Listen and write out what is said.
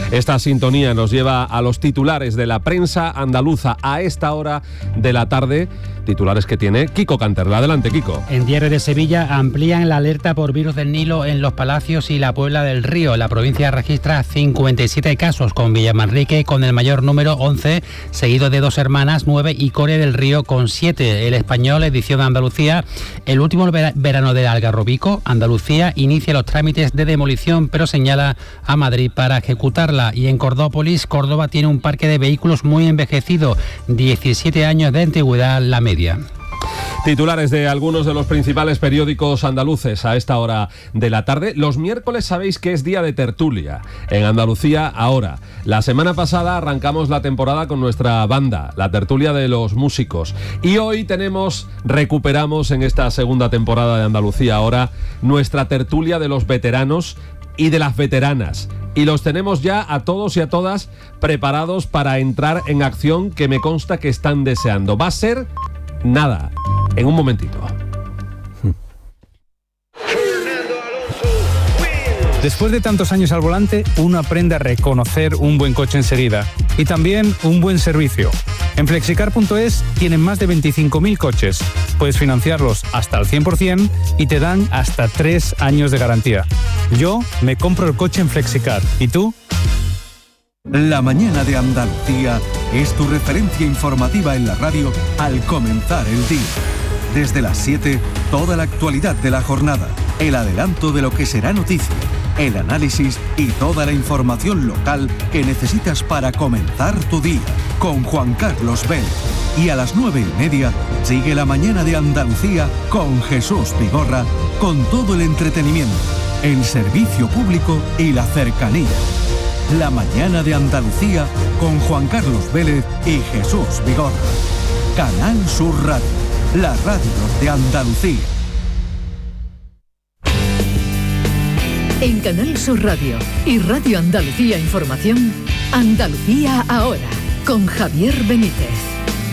Esta sintonía nos lleva a los titulares de la prensa andaluza a esta hora de la tarde. Titulares que tiene Kiko Canterla. Adelante, Kiko. En Diario de Sevilla amplían la alerta por virus del Nilo en Los Palacios y la Puebla del Río. La provincia registra 57 casos, con Villamanrique con el mayor número, 11, seguido de Dos Hermanas, 9 y Coria del Río con 7. El Español, edición de Andalucía, el último verano del Algarrobico. Andalucía inicia los trámites de demolición, pero señala a Madrid para ejecutarla. Y en Cordópolis, Córdoba tiene un parque de vehículos muy envejecido, 17 años de antigüedad la media. Titulares de algunos de los principales periódicos andaluces a esta hora de la tarde. Los miércoles sabéis que es día de tertulia en Andalucía Ahora. La semana pasada arrancamos la temporada con nuestra banda, la tertulia de los músicos. Y hoy recuperamos en esta segunda temporada de Andalucía Ahora nuestra tertulia de los veteranos y de las veteranas. Y los tenemos ya a todos y a todas preparados para entrar en acción, que me consta que están deseando. Va a ser nada, en un momentito. Después de tantos años al volante, uno aprende a reconocer un buen coche enseguida y también un buen servicio. En Flexicar.es tienen más de 25.000 coches. Puedes financiarlos hasta el 100% y te dan hasta 3 años de garantía. Yo me compro el coche en Flexicar. ¿Y tú? La mañana de Andalucía es tu referencia informativa en la radio al comenzar el día. Desde las 7, toda la actualidad de la jornada, el adelanto de lo que será noticia, el análisis y toda la información local que necesitas para comenzar tu día, con Juan Carlos Vélez. Y a las 9:30 sigue la mañana de Andalucía con Jesús Vigorra, con todo el entretenimiento, el servicio público y la cercanía. La mañana de Andalucía con Juan Carlos Vélez y Jesús Vigorra. Canal Sur Radio, la radio de Andalucía. En Canal Sur Radio y Radio Andalucía Información, Andalucía Ahora, con Javier Benítez.